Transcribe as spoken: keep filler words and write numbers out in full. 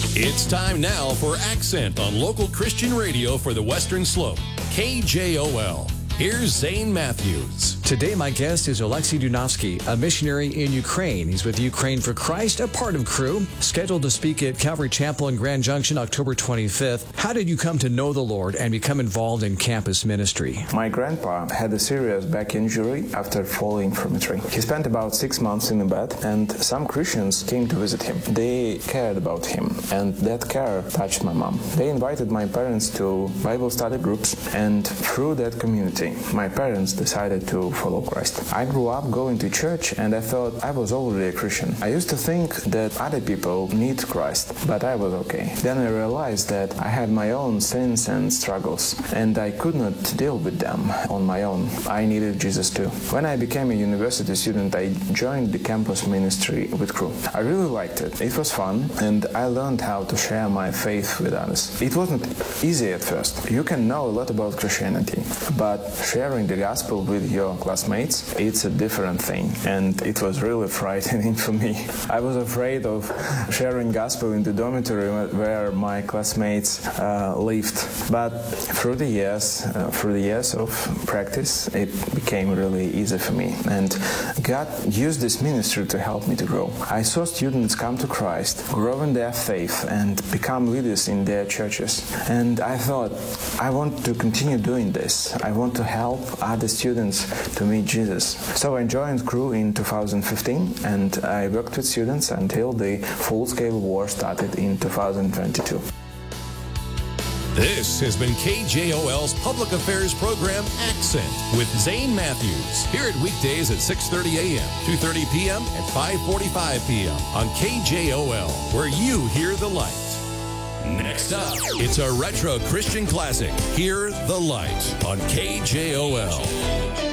It's time now for Accent on local Christian radio for the Western Slope, K J O L. Here's Zane Matthews. Today, my guest is Alexei Dunovsky, a missionary in Ukraine. He's with Ukraine for Christ, a part of Cru, scheduled to speak at Calvary Chapel in Grand Junction October twenty-fifth. How did you come to know the Lord and become involved in campus ministry? My grandpa had a serious back injury after falling from a tree. He spent about six months in a bed, and some Christians came to visit him. They cared about him, and that care touched my mom. They invited my parents to Bible study groups, and through that community, my parents decided to follow Christ. I grew up going to church, and I thought I was already a Christian. I used to think that other people need Christ, but I was okay. Then I realized that I had my own sins and struggles, and I could not deal with them on my own. I needed Jesus too. When I became a university student, I joined the campus ministry with Cru. I really liked it. It was fun, and I learned how to share my faith with others. It wasn't easy at first. You can know a lot about Christianity, but sharing the gospel with your classmates, it's a different thing, and it was really frightening for me. I was afraid of sharing gospel in the dormitory where my classmates uh, lived, but through the years, uh, through the years of practice, it became really easy for me, and God used this ministry to help me to grow. I saw students come to Christ, grow in their faith, and become leaders in their churches, and I thought, I want to continue doing this. I want to help other students to meet Jesus. So I joined Cru in two thousand fifteen, and I worked with students until the full-scale war started in two thousand twenty-two. This has been K J O L's public affairs program, Accent, with Zane Matthews. Hear it weekdays at six thirty a.m., two thirty p.m., and five forty-five p.m. on K J O L, where you hear the light. Next up, it's a retro Christian classic, Hear the Light, on K J O L.